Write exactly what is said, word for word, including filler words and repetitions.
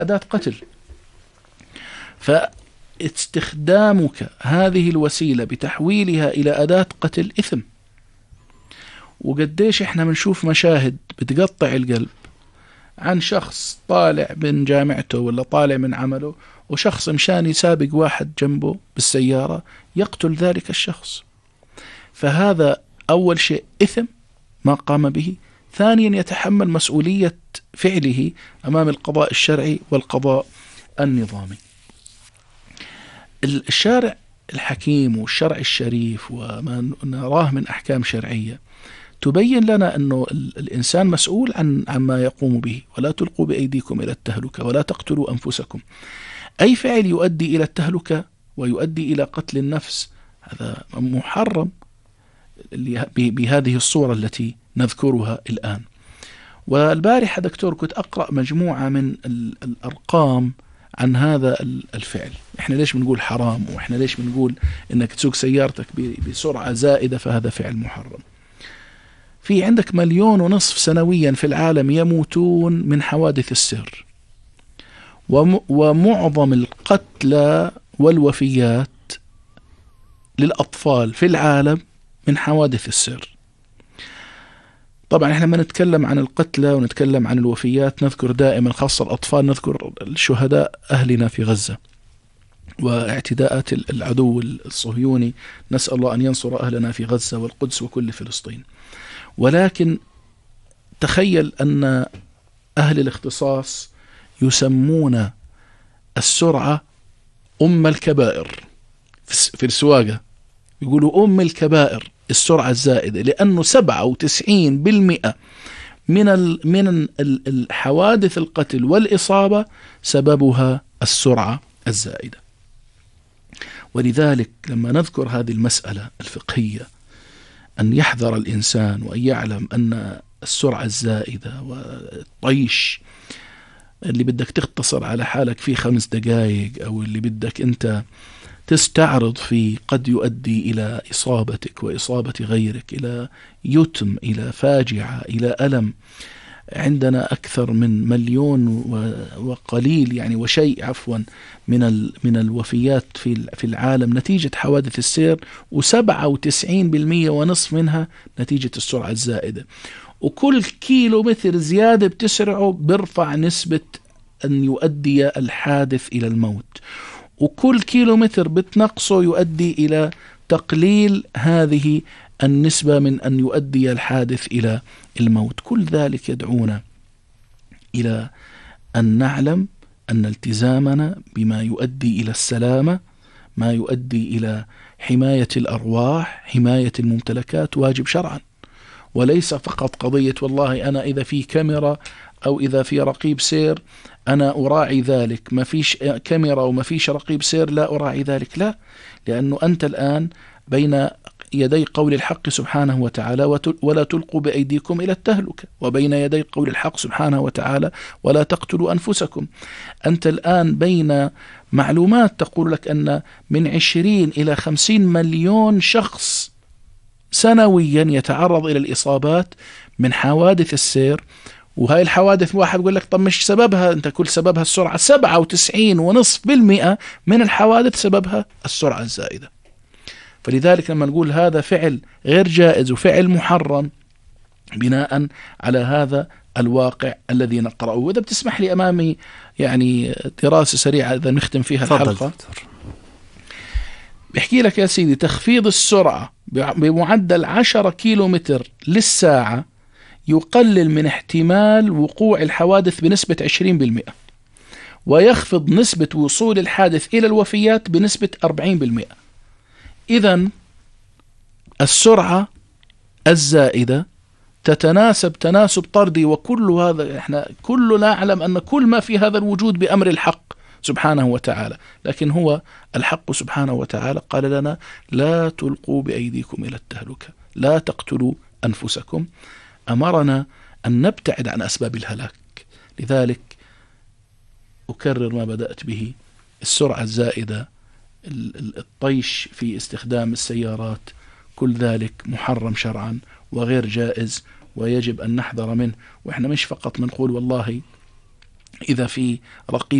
أداة قتل. فاستخدامك هذه الوسيلة بتحويلها إلى أداة قتل إثم. وقديش إحنا بنشوف مشاهد بتقطع القلب عن شخص طالع من جامعته ولا طالع من عمله، وشخص مشان يسابق واحد جنبه بالسيارة يقتل ذلك الشخص. فهذا أول شيء إثم ما قام به. ثانيا يتحمل مسؤولية فعله أمام القضاء الشرعي والقضاء النظامي. الشارع الحكيم والشرع الشريف وما نراه من أحكام شرعية تبين لنا أنه الإنسان مسؤول عن عما يقوم به. ولا تلقوا بأيديكم إلى التهلكة ولا تقتلوا أنفسكم. أي فعل يؤدي إلى التهلكة ويؤدي إلى قتل النفس هذا محرم بهذه الصورة التي نذكرها الآن. والبارحة دكتور كنت أقرأ مجموعة من الأرقام عن هذا الفعل. إحنا ليش بنقول حرام، وإحنا ليش بنقول إنك تسوق سيارتك بسرعة زائدة فهذا فعل محرم. في عندك مليون ونصف سنويا في العالم يموتون من حوادث السير، ومعظم القتلى والوفيات للأطفال في العالم من حوادث السير. طبعا احنا ما نتكلم عن القتلى ونتكلم عن الوفيات نذكر دائما خاصة الأطفال، نذكر الشهداء أهلنا في غزة واعتداءات العدو الصهيوني. نسأل الله أن ينصر أهلنا في غزة والقدس وكل فلسطين. ولكن تخيل أن أهل الاختصاص يسمون السرعة أم الكبائر في السواقة. يقولوا أم الكبائر السرعة الزائدة، لأنه سبعة وتسعين بالمئة من من الحوادث القتل والإصابة سببها السرعة الزائدة. ولذلك لما نذكر هذه المسألة الفقهية أن يحذر الإنسان وأن يعلم أن السرعة الزائدة والطيش اللي بدك تختصر على حالك في خمس دقائق أو اللي بدك أنت تستعرض فيه قد يؤدي إلى إصابتك وإصابة غيرك، إلى يتم، إلى فاجعة، إلى ألم. عندنا أكثر من مليون وقليل يعني وشيء عفوا من من الوفيات في في العالم نتيجة حوادث السير، وسبعة وتسعين بالمئة ونصف منها نتيجة السرعة الزائدة. وكل كيلو متر زيادة بتسرعه برفع نسبة أن يؤدي الحادث إلى الموت، وكل كيلو متر بتنقصه يؤدي إلى تقليل هذه النسبة من أن يؤدي الحادث إلى الموت. كل ذلك يدعونا إلى أن نعلم أن التزامنا بما يؤدي إلى السلامة، ما يؤدي إلى حماية الأرواح، حماية الممتلكات، واجب شرعا، وليس فقط قضية والله أنا إذا في كاميرا أو إذا في رقيب سير أنا أراعي ذلك، ما فيش كاميرا وما فيش رقيب سير لا أراعي ذلك. لا، لأنه أنت الآن بين يدي قول الحق سبحانه وتعالى ولا تلقوا بأيديكم إلى التهلكة، وبين يدي قول الحق سبحانه وتعالى ولا تقتلوا أنفسكم. أنت الآن بين معلومات تقول لك أن من عشرين إلى خمسين مليون شخص سنويا يتعرض إلى الإصابات من حوادث السير. وهاي الحوادث واحد يقول لك طب مش سببها أنت كل سببها السرعة. سبعة وتسعين ونصف بالمئة من الحوادث سببها السرعة الزائدة. فلذلك لما نقول هذا فعل غير جائز وفعل محرم بناء على هذا الواقع الذي نقرأه. وإذا بتسمح لي أمامي يعني دراسة سريعة إذا نختم فيها الحلقة. بيحكي لك يا سيدي تخفيض السرعة بمعدل عشرة كيلو متر للساعة يقلل من احتمال وقوع الحوادث بنسبة عشرين بالمئة، ويخفض نسبة وصول الحادث إلى الوفيات بنسبة أربعين بالمئة. إذن السرعة الزائدة تتناسب تناسب طردي، وكل هذا احنا كلنا نعلم أن كل ما في هذا الوجود بأمر الحق سبحانه وتعالى، لكن هو الحق سبحانه وتعالى قال لنا لا تلقوا بأيديكم إلى التهلكة، لا تقتلوا أنفسكم. أمرنا أن نبتعد عن أسباب الهلاك. لذلك أكرر ما بدأت به، السرعة الزائدة، الطيش في استخدام السيارات، كل ذلك محرم شرعا وغير جائز ويجب أن نحذر منه. وإحنا مش فقط بنقول والله إذا في رقيب